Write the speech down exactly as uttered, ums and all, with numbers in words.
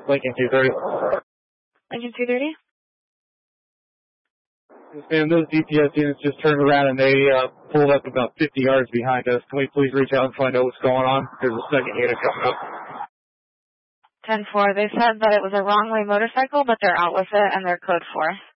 Lincoln two thirty. Lincoln two thirty? And those D P S units just turned around and they uh, pulled up about fifty yards behind us. Can we please reach out and find out what's going on? There's a second unit coming up. ten four, they said that it was a wrong way motorcycle, but they're out with it and they're code four.